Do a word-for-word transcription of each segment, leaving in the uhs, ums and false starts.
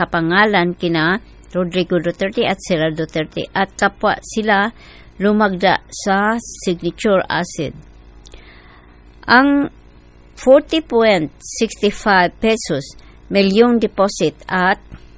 kapangalan kina Rodrigo Duterte at Sara Duterte at kapwa sila lumagda sa signature acid. Ang forty point six five pesos milyong deposit at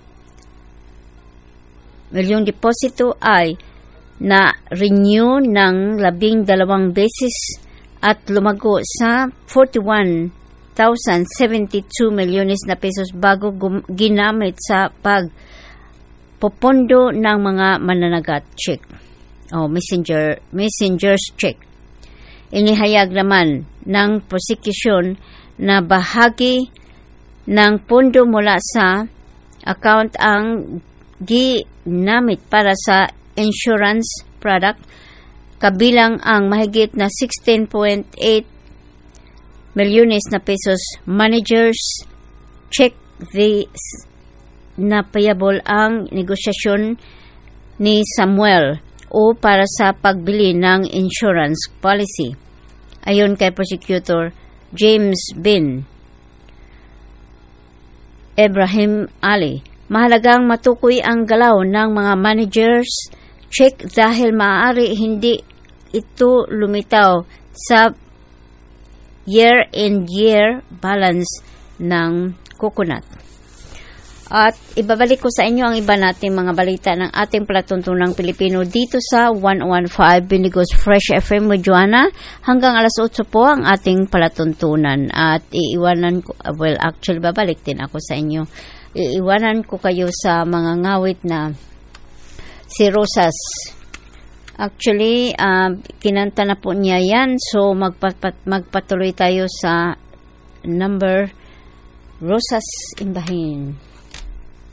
milyong deposito ay na-renew ng labing dalawang beses at lumago sa forty-one thousand seventy-two milyones na pesos bago gum- ginamit sa pagpopondo ng mga mananagat check o messenger messengers check. Inihayag naman ng prosecution na bahagi ng pondo mula sa account ang ginamit para sa insurance product, kabilang ang mahigit na sixteen point eight milyones na pesos managers check. The na payable ang negosyasyon ni Samuel o para sa pagbili ng insurance policy. Ayon kay Prosecutor James Bin Ibrahim Ali, mahalagang matukoy ang galaw ng mga managers check dahil maaari hindi ito lumitaw sa year-end-year balance ng coconut. At ibabalik ko sa inyo ang iba nating mga balita ng ating palatuntunang Pilipino dito sa one oh one point five Binigos Fresh F M with Joanna. Hanggang alas otso po ang ating palatuntunan. At iiwanan ko, well actually babalik din ako sa inyo. Iiwanan ko kayo sa mga ngawit na si Rosas. Actually, uh, kinanta na po niya yan. So, magpat- magpatuloy tayo sa number Rosas Imbahin.